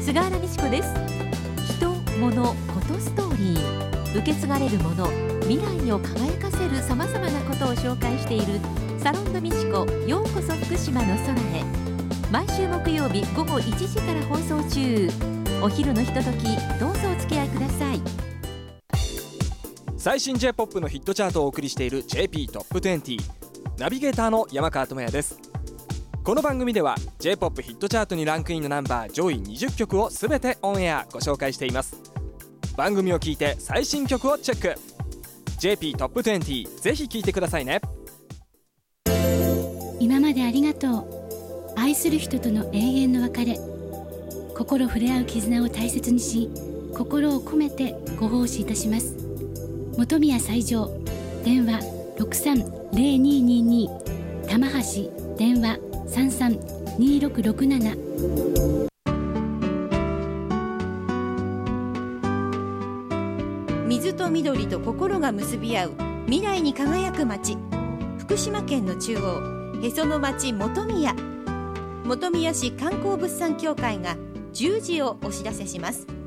菅原美智子です。人、物、ことストーリー、受け継がれるもの、未来を輝かせるさまざまなことを紹介しているサロンド美智子、ようこそ福島の空へ。毎週木曜日午後1時から放送中。お昼のひととき、どうぞお付き合いください。 最新 J-POP のヒットチャートをお送りしている JP トップ20、ナビゲーターの山川智也です。この番組では J-POP ヒットチャートにランクインのナンバー上位20曲をすべてオンエアご紹介しています。番組を聞いて最新曲をチェック。 JP トップ20、ぜひ聞いてくださいね。 今までありがとう。愛する人との永遠の別れ、心触れ合う絆を大切にし、心を込めてご奉仕いたします。本宮最上、電話630222、玉橋、電話332667。 水と緑と心が結び合う未来に輝く街、福島県の中央、へその町本宮。本宮市観光物産協会が10時をお知らせします。